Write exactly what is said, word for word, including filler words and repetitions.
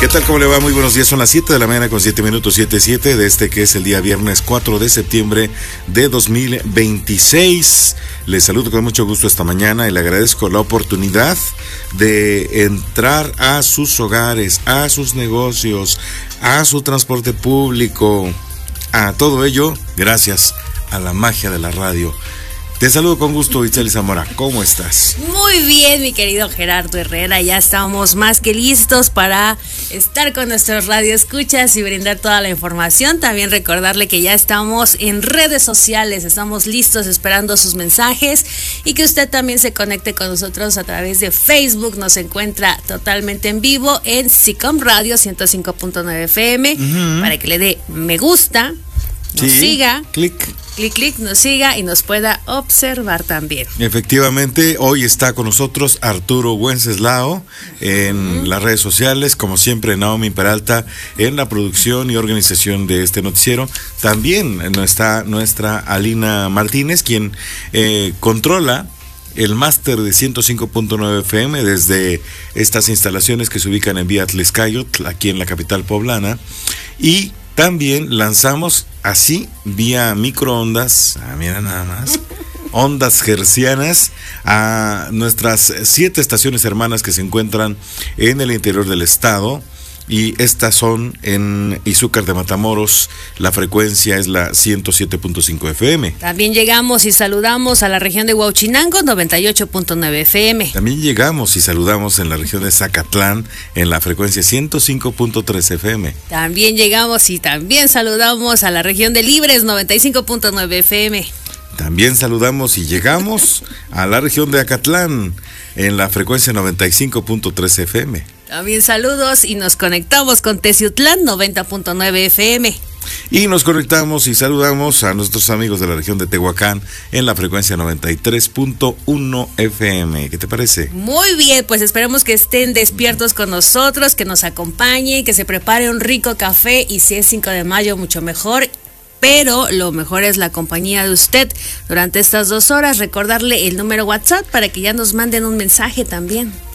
¿Qué tal? ¿Cómo le va? Muy buenos días. Son las siete de la mañana con siete minutos, siete siete de este que es el día viernes cuatro de septiembre de dos mil veintiséis. Les saludo con mucho gusto esta mañana y le agradezco la oportunidad de entrar a sus hogares, a sus negocios, a su transporte público, a todo ello gracias a la magia de la radio. Te saludo con gusto, Itzel Zamora. ¿Cómo estás? Muy bien, mi querido Gerardo Herrera. Ya estamos más que listos para estar con nuestros radioescuchas y brindar toda la información. También recordarle que ya estamos en redes sociales. Estamos listos esperando sus mensajes y que usted también se conecte con nosotros a través de Facebook. Nos encuentra totalmente en vivo en SICOM Radio ciento cinco punto nueve F M uh-huh. para que le dé me gusta, nos sí, siga. Clic. Clic, clic, nos siga y nos pueda observar también. Efectivamente, hoy está con nosotros Arturo Wenceslao en uh-huh. las redes sociales, como siempre Naomi Peralta en la producción y organización de este noticiero. También está nuestra Alina Martínez, quien eh, controla el máster de ciento cinco punto nueve F M desde estas instalaciones que se ubican en Vía Tlixcayotl, aquí en la capital poblana. Y también lanzamos así, vía microondas, ah, mira nada más, ondas hercianas, a nuestras siete estaciones hermanas que se encuentran en el interior del estado. Y estas son en Izúcar de Matamoros, la frecuencia es la ciento siete punto cinco F M. También llegamos y saludamos a la región de Huauchinango, noventa y ocho punto nueve F M. También llegamos y saludamos en la región de Zacatlán, en la frecuencia ciento cinco punto tres F M. También llegamos y también saludamos a la región de Libres, noventa y cinco punto nueve F M. También saludamos y llegamos a la región de Acatlán, en la frecuencia noventa y cinco punto tres F M. También saludos y nos conectamos con Teciutlán, noventa punto nueve F M. Y nos conectamos y saludamos a nuestros amigos de la región de Tehuacán en la frecuencia noventa y tres punto uno F M. ¿Qué te parece? Muy bien, pues esperemos que estén despiertos con nosotros, que nos acompañen, que se prepare un rico café y si es cinco de mayo, mucho mejor. Pero lo mejor es la compañía de usted durante estas dos horas. Recordarle el número WhatsApp para que ya nos manden un mensaje también.